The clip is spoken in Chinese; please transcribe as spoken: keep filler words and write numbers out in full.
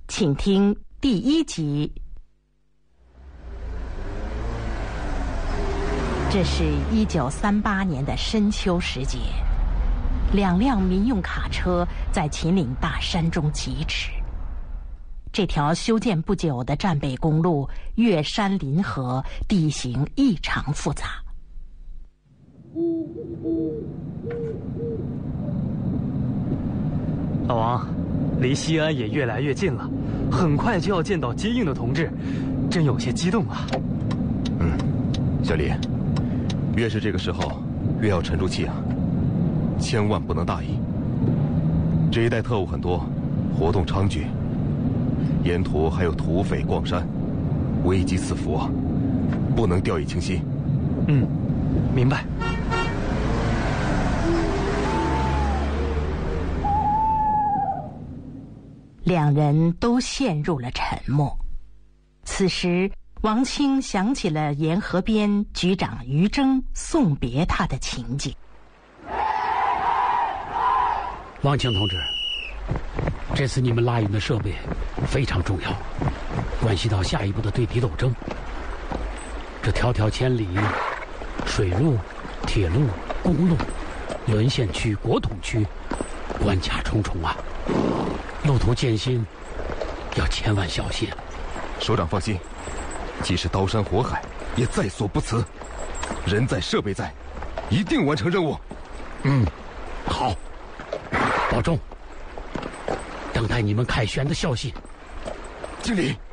请听第一集。这是一九三八年的深秋时节，两辆民用卡车在秦岭大山中疾驰。这条修建不久的战北公路越山临河，地形异常复杂。 老王，离西安也越来越近了，很快就要见到接应的同志，真有些激动啊。 嗯，小李，越是这个时候，越要沉住气啊，千万不能大意。这一带特务很多，活动猖獗，沿途还有土匪逛山，危机四伏啊，不能掉以轻心。 嗯，明白。 两人都陷入了沉默。此时，王清想起了沿河边局长于征送别他的情景。 王清同志，这次你们拉运的设备非常重要，关系到下一步的对敌斗争。这迢迢千里，水路、铁路、公路、沦陷区、国统区，关卡重重啊！路途艰辛，要千万小心。 首长放心，即使刀山火海，也在所不辞。人在，设备在，一定完成任务。 嗯，好，保重。等待你们凯旋的消息。 经理。